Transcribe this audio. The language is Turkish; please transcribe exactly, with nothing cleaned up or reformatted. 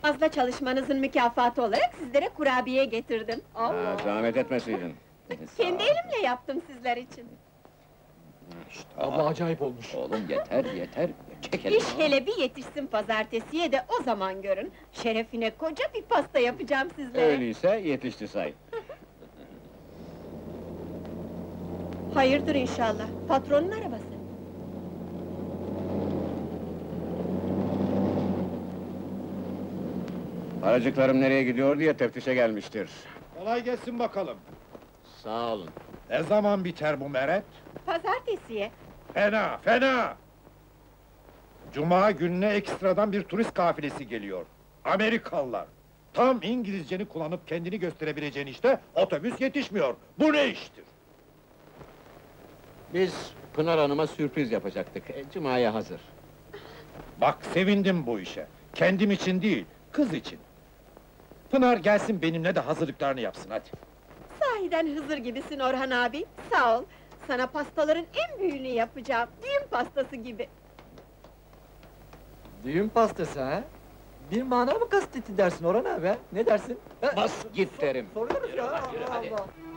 Fazla çalışmanızın mükafatı olarak sizlere kurabiye getirdim. Ha, zahmet etmeseydin. Kendi elimle yaptım sizler için. Abla acayip olmuş. Oğlum yeter, yeter. Çek elini. İş hele bir yetişsin pazartesiye de o zaman görün. Şerefine koca bir pasta yapacağım sizlere. Öyleyse yetişti say. Hayırdır inşallah, patronun arabası. Paracıklarım nereye gidiyor diye teftişe gelmiştir. Kolay gelsin bakalım. Sağ olun. Ne zaman biter bu meret? Pazartesiye. Fena, fena! Cuma gününe ekstradan bir turist kafilesi geliyor. Amerikalılar. Tam İngilizceni kullanıp kendini gösterebileceğin işte otobüs yetişmiyor. Bu ne iştir? Biz Pınar Hanım'a sürpriz yapacaktık. E, Cuma'ya hazır. Bak sevindim bu işe. Kendim için değil, kız için. Pınar gelsin benimle de hazırlıklarını yapsın hadi. Sahiden Hızır gibisin Orhan abi, sağ ol. Sana pastaların en büyüğünü yapacağım, düğün pastası gibi. Düğün pastası ha? Bir mana mı kastetti dersin Orhan abi ha? Ne dersin? Ha? Bas git derim. Soruyoruz Yürü ya, lan, yürü, Allah hadi. Allah!